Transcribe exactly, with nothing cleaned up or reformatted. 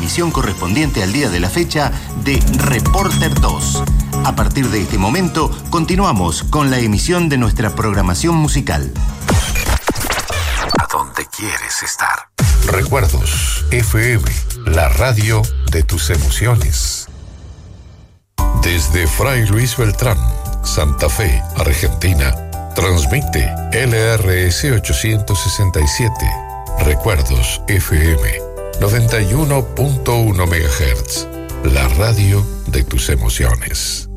emisión correspondiente al día de la fecha de Reporter dos. A partir de este momento, continuamos con la emisión de nuestra programación musical. ¿A dónde quieres estar? Recuerdos F M, la radio de tus emociones. Desde Fray Luis Beltrán, Santa Fe, Argentina, transmite L R S ochocientos sesenta y siete, Recuerdos F M, noventa y uno punto uno megahertz, la radio de tus emociones.